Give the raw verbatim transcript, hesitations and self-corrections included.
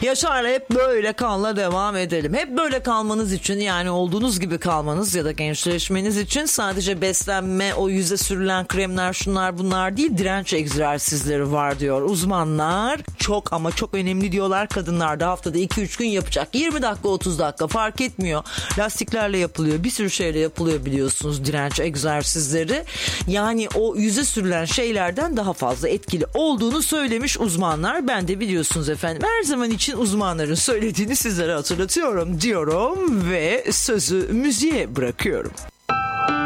Yaşar'la hep böyle kanla devam edelim. Hep böyle kalmanız için, yani olduğunuz gibi kalmanız ya da gençleşmeniz için sadece beslenme, o yüze sürülen kremler, şunlar bunlar değil, direnç egzersizleri var diyor uzmanlar. Çok ama çok önemli diyorlar. Kadınlar da haftada iki üç gün yapacak. yirmi dakika otuz dakika fark etmiyor. Lastiklerle yapılıyor. Bir sürü şeyle yapılıyor biliyorsunuz direnç egzersizleri. Yani o yüze sürülen şeylerden daha fazla etkili olduğunu söylemiş uzmanlar. Ben de biliyorsunuz efendim her zaman için uzmanların söylediğini sizlere hatırlatıyorum diyorum ve sözü müziğe bırakıyorum.